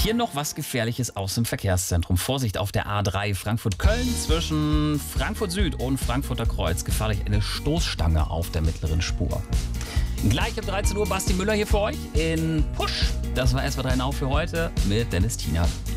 Hier noch was Gefährliches aus dem Verkehrszentrum. Vorsicht auf der A3 Frankfurt-Köln zwischen Frankfurt Süd und Frankfurter Kreuz. Gefährlich eine Stoßstange auf der mittleren Spur. Gleich um 13 Uhr Basti Müller hier für euch in Push. Das war SWR 3 Now für heute mit Dennis Tienert.